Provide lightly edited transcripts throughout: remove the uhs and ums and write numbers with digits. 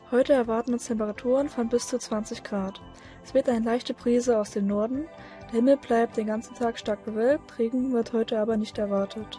Heute erwarten uns Temperaturen von bis zu 20 Grad. Es weht eine leichte Brise aus dem Norden. Der Himmel bleibt den ganzen Tag stark bewölkt, Regen wird heute aber nicht erwartet.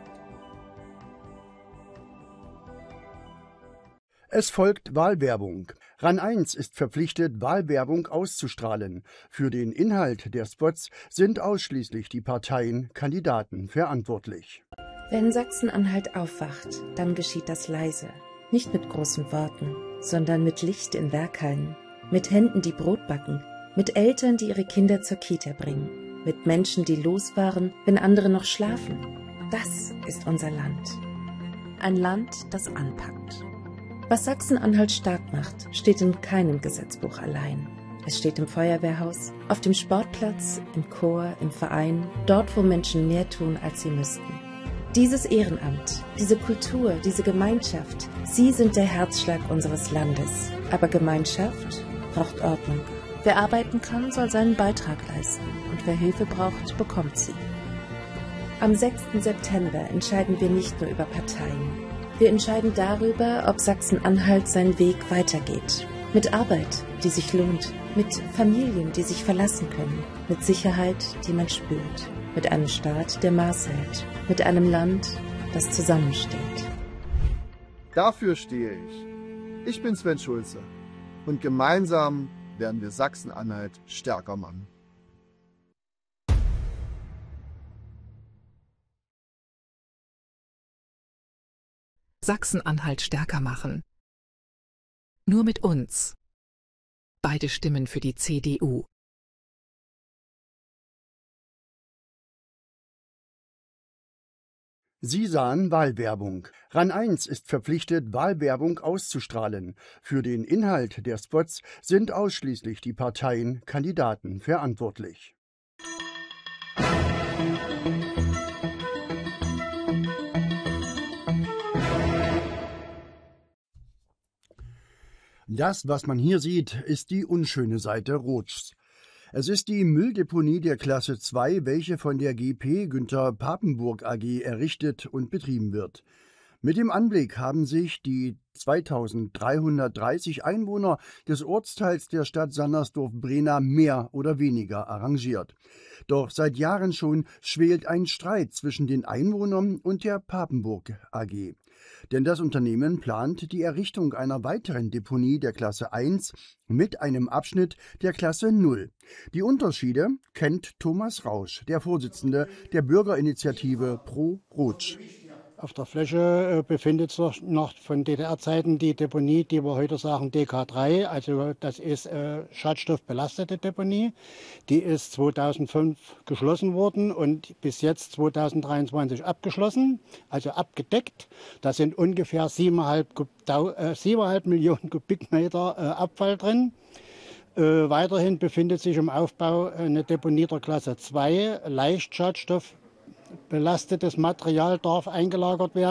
Es folgt Wahlwerbung. RAN 1 ist verpflichtet, Wahlwerbung auszustrahlen. Für den Inhalt der Spots sind ausschließlich die Parteien, Kandidaten verantwortlich. Wenn Sachsen-Anhalt aufwacht, dann geschieht das leise. Nicht mit großen Worten, sondern mit Licht in Werkhallen, mit Händen, die Brot backen, mit Eltern, die ihre Kinder zur Kita bringen, mit Menschen, die losfahren, wenn andere noch schlafen. Das ist unser Land. Ein Land, das anpackt. Was Sachsen-Anhalt stark macht, steht in keinem Gesetzbuch allein. Es steht im Feuerwehrhaus, auf dem Sportplatz, im Chor, im Verein, dort, wo Menschen mehr tun, als sie müssten. Dieses Ehrenamt, diese Kultur, diese Gemeinschaft, sie sind der Herzschlag unseres Landes. Aber Gemeinschaft braucht Ordnung. Wer arbeiten kann, soll seinen Beitrag leisten. Und wer Hilfe braucht, bekommt sie. Am 6. September entscheiden wir nicht nur über Parteien. Wir entscheiden darüber, ob Sachsen-Anhalt seinen Weg weitergeht. Mit Arbeit, die sich lohnt. Mit Familien, die sich verlassen können. Mit Sicherheit, die man spürt. Mit einem Staat, der Maß hält. Mit einem Land, das zusammensteht. Dafür stehe ich. Ich bin Sven Schulze. Und gemeinsam werden wir Sachsen-Anhalt stärker machen. Sachsen-Anhalt stärker machen. Nur mit uns. Beide Stimmen für die CDU. Sie sahen Wahlwerbung. RAN 1 ist verpflichtet, Wahlwerbung auszustrahlen. Für den Inhalt der Spots sind ausschließlich die Parteien, Kandidaten verantwortlich. Das, was man hier sieht, ist die unschöne Seite Rotschs. Es ist die Mülldeponie der Klasse 2, welche von der GP Günther Papenburg AG errichtet und betrieben wird. Mit dem Anblick haben sich die 2330 Einwohner des Ortsteils der Stadt Sandersdorf-Brena mehr oder weniger arrangiert. Doch seit Jahren schon schwelt ein Streit zwischen den Einwohnern und der Papenburg AG. Denn das Unternehmen plant die Errichtung einer weiteren Deponie der Klasse 1 mit einem Abschnitt der Klasse 0. Die Unterschiede kennt Thomas Rausch, der Vorsitzende der Bürgerinitiative Pro Rotsch. Auf der Fläche befindet sich noch von DDR-Zeiten die Deponie, die wir heute sagen DK3, also das ist schadstoffbelastete Deponie. Die ist 2005 geschlossen worden und bis jetzt 2023 abgeschlossen, also abgedeckt. Da sind ungefähr 7,5 Millionen Kubikmeter Abfall drin. Weiterhin befindet sich im Aufbau eine Deponie der Klasse 2, Leichtschadstoff. Belastetes Material darf eingelagert werden.